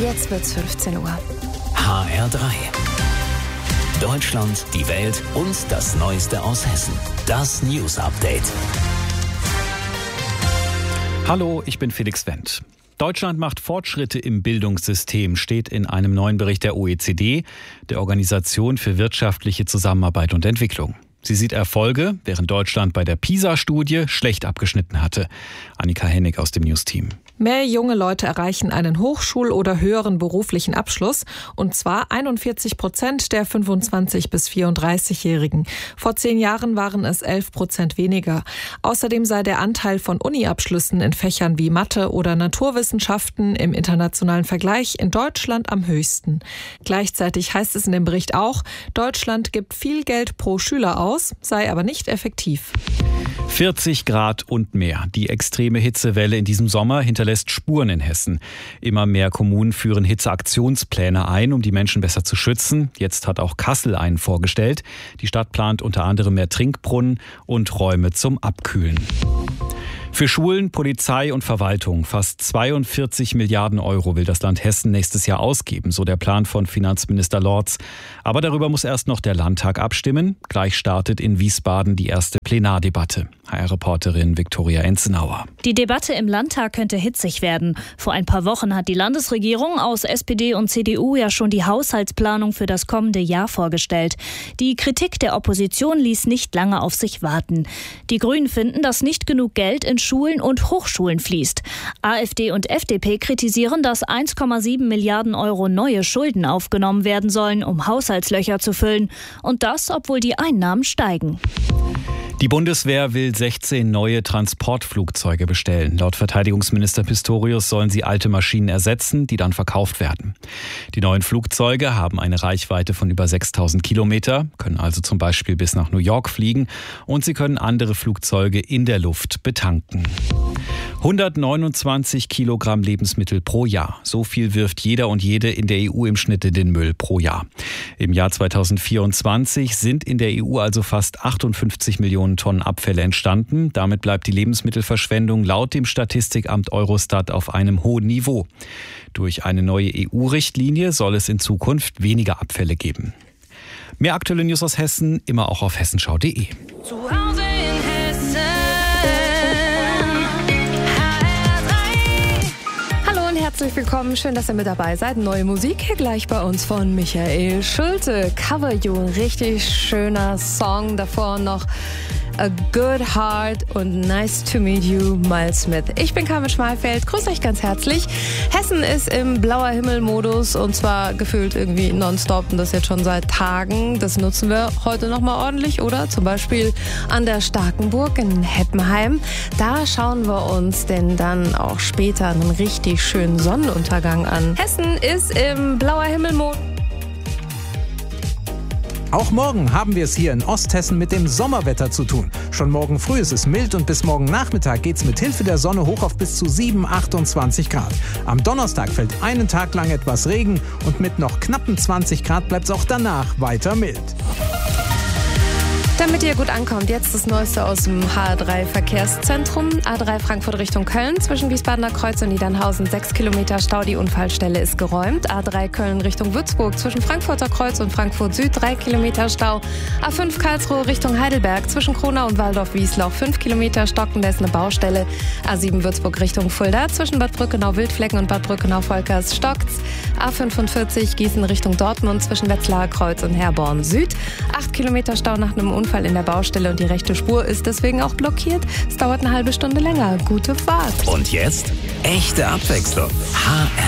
Jetzt wird's 15 Uhr. HR3. Deutschland, die Welt und das Neueste aus Hessen. Das News Update. Hallo, ich bin Felix Wendt. Deutschland macht Fortschritte im Bildungssystem, steht in einem neuen Bericht der OECD, der Organisation für wirtschaftliche Zusammenarbeit und Entwicklung. Sie sieht Erfolge, während Deutschland bei der PISA-Studie schlecht abgeschnitten hatte. Annika Hennig aus dem News-Team. Mehr junge Leute erreichen einen Hochschul- oder höheren beruflichen Abschluss, und zwar 41% der 25- bis 34-Jährigen. Vor 10 Jahren waren es 11% weniger. Außerdem sei der Anteil von Uni-Abschlüssen in Fächern wie Mathe oder Naturwissenschaften im internationalen Vergleich in Deutschland am höchsten. Gleichzeitig heißt es in dem Bericht auch, Deutschland gibt viel Geld pro Schüler aus, sei aber nicht effektiv. 40 Grad und mehr. Die extreme Hitzewelle in diesem Sommer hinterlässt Spuren in Hessen. Immer mehr Kommunen führen Hitzeaktionspläne ein, um die Menschen besser zu schützen. Jetzt hat auch Kassel einen vorgestellt. Die Stadt plant unter anderem mehr Trinkbrunnen und Räume zum Abkühlen. Für Schulen, Polizei und Verwaltung fast 42 Milliarden Euro will das Land Hessen nächstes Jahr ausgeben, so der Plan von Finanzminister Lorz. Aber darüber muss erst noch der Landtag abstimmen. Gleich startet in Wiesbaden die erste Plenardebatte. HR-Reporterin Viktoria Enzenauer. Die Debatte im Landtag könnte hitzig werden. Vor ein paar Wochen hat die Landesregierung aus SPD und CDU ja schon die Haushaltsplanung für das kommende Jahr vorgestellt. Die Kritik der Opposition ließ nicht lange auf sich warten. Die Grünen finden, dass nicht genug Geld in Schulen und Hochschulen fließt. AfD und FDP kritisieren, dass 1,7 Milliarden Euro neue Schulden aufgenommen werden sollen, um Haushaltslöcher zu füllen. Und das, obwohl die Einnahmen steigen. Die Bundeswehr will 16 neue Transportflugzeuge bestellen. Laut Verteidigungsminister Pistorius sollen sie alte Maschinen ersetzen, die dann verkauft werden. Die neuen Flugzeuge haben eine Reichweite von über 6000 Kilometer, können also zum Beispiel bis nach New York fliegen, und sie können andere Flugzeuge in der Luft betanken. 129 Kilogramm Lebensmittel pro Jahr. So viel wirft jeder und jede in der EU im Schnitt in den Müll pro Jahr. Im Jahr 2024 sind in der EU also fast 58 Millionen Tonnen Abfälle entstanden. Damit bleibt die Lebensmittelverschwendung laut dem Statistikamt Eurostat auf einem hohen Niveau. Durch eine neue EU-Richtlinie soll es in Zukunft weniger Abfälle geben. Mehr aktuelle News aus Hessen, immer auch auf hessenschau.de. Herzlich willkommen, schön, dass ihr mit dabei seid. Neue Musik hier gleich bei uns von Michael Schulte. Cover You, ein richtig schöner Song. Davor noch A Good Heart und Nice to Meet You, Miles Smith. Ich bin Carmen Schmalfeld, grüße euch ganz herzlich. Hessen ist im blauer Himmel-Modus, und zwar gefühlt irgendwie nonstop, und das jetzt schon seit Tagen. Das nutzen wir heute nochmal ordentlich, oder? Zum Beispiel an der Starkenburg in Heppenheim. Da schauen wir uns denn dann auch später einen richtig schönen Sonnenuntergang an. Hessen ist im blauer Himmel-Modus. Auch morgen haben wir es hier in Osthessen mit dem Sommerwetter zu tun. Schon morgen früh ist es mild, und bis morgen Nachmittag geht es mit Hilfe der Sonne hoch auf bis zu 28 Grad. Am Donnerstag fällt einen Tag lang etwas Regen, und mit noch knappen 20 Grad bleibt es auch danach weiter mild. Damit ihr gut ankommt, jetzt das Neueste aus dem HR3-Verkehrszentrum. A3 Frankfurt Richtung Köln, zwischen Wiesbadener Kreuz und Niedernhausen 6 Kilometer Stau. Die Unfallstelle ist geräumt. A3 Köln Richtung Würzburg, zwischen Frankfurter Kreuz und Frankfurt Süd 3 Kilometer Stau. A5 Karlsruhe Richtung Heidelberg, zwischen Kronau und Waldorf-Wiesloch 5 Kilometer Stocken, da ist eine Baustelle. A7 Würzburg Richtung Fulda, zwischen Bad Brückenau-Wildflecken und Bad Brückenau-Volkers stockt's. A45 Gießen Richtung Dortmund, zwischen Wetzlarer Kreuz und Herborn Süd. 8 Kilometer Stau nach einem Unfall in der Baustelle, und die rechte Spur ist deswegen auch blockiert. Es dauert eine halbe Stunde länger. Gute Fahrt. Und jetzt echte Abwechslung. HR